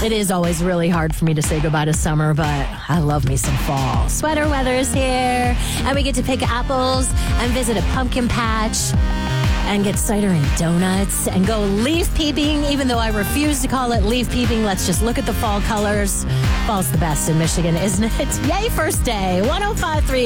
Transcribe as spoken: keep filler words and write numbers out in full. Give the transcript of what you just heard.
It is always really hard for me to say goodbye to summer, but I love me some fall. Sweater weather is here, and we get to pick apples and visit a pumpkin patch and get cider and donuts and go leaf peeping, even though I refuse to call it leaf peeping. Let's just look at the fall colors. Fall's the best in Michigan, isn't it? Yay, first day. one oh five point three